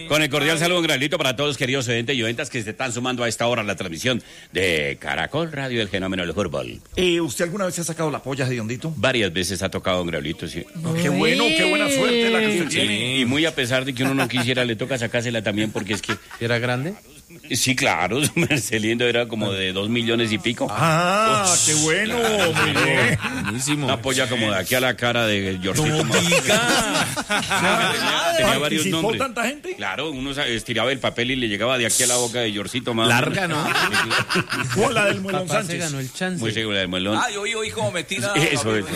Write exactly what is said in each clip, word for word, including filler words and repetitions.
Con el cordial saludo, un granito para todos, queridos oyentes y oyentas que se están sumando a esta hora a la transmisión de Caracol Radio, el fenómeno del fútbol. Eh, ¿Usted alguna vez se ha sacado la polla de Hondito? Varias veces ha tocado un Graulito, sí. Oh, qué bueno, qué buena suerte la que usted Sí, tiene. y muy a pesar de que uno no quisiera, le toca sacársela también porque es que... ¿Era grande? Sí, claro, su Marcelindo era como de dos millones y pico. Ah, Uf, qué bueno, muy bien. Buenísimo. Una polla como de aquí a la cara de Georgito. No Tenía, tenía varios ¿Participó nombres. tanta gente? Claro, uno sa- estiraba el papel y le llegaba de aquí a la boca de Georgito más. Larga, ¿no? ¿Cuál la del Muelón Papá se Sánchez? ganó el chance. Muy seguro del melón. Ay, oí, oí cómo me tira. Eso es.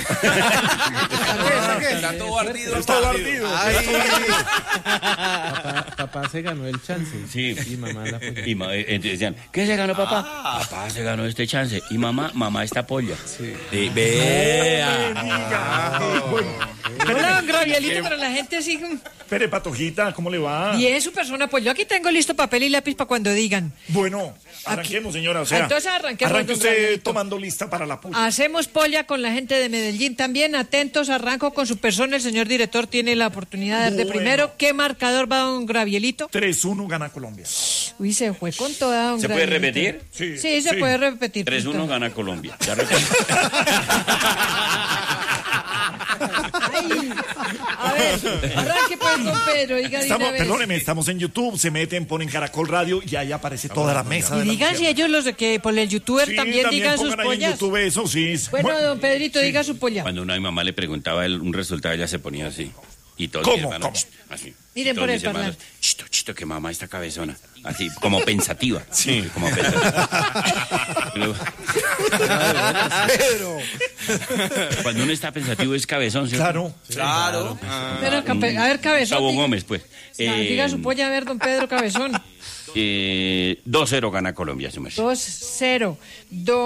Está todo ardido. Está todo ardido. Papá, papá se ganó el chance. Sí. Y mamá la polla. Y ma- eh, decían, ¿qué se ganó papá? Papá se ganó este chance. Y mamá, mamá esta polla. Sí. Sí, vea. Hola, Gravielito, para la gente así. Pere Patojita, ¿cómo le va? Bien, su persona, pues yo aquí tengo listo papel y lápiz para cuando digan. Bueno, arranquemos, señora, o sea. Entonces arranquemos, Arranque don usted Gravielito. tomando lista para la puya. Hacemos polla con la gente de Medellín también. Atentos, arranco con su persona. El señor director tiene la oportunidad de dar de Bueno. primero. ¿Qué marcador va don Gravielito? tres uno gana Colombia. Uy, se fue con toda don ¿Se puede Gravielito. repetir? Sí, Sí, se sí. puede repetir. tres uno punto. gana Colombia. Ya repito. Ay, a ver, arranque pues, don Pedro. Diga de Estamos, una vez. perdóneme, estamos en YouTube, se meten, ponen Caracol Radio y ahí aparece toda la mesa. Y de la digan si mujer. ellos los de que por el youtuber Sí, también, digan sus pongan ahí en pollas. YouTube eso, sí. Bueno, don Pedrito, diga su polla. Cuando una a mi mamá le preguntaba el- un resultado, ella se ponía así. Y todos ¿Cómo? mis hermanos, ¿Cómo? ch, así. Miren Y todos por el mis hermanos, parlante. chito, chito, que mamá está cabezona. Así, como pensativa. Sí. Como pensativa. Y luego- Cuando uno está pensativo es cabezón, ¿cierto? Claro. Claro. Pero, cape- a ver, cabezón. Gustavo diga- Gómez, pues. Ah, Eh, diga su polla, a ver, don Pedro Cabezón. eh, dos cero gana Colombia, su merced. dos cero.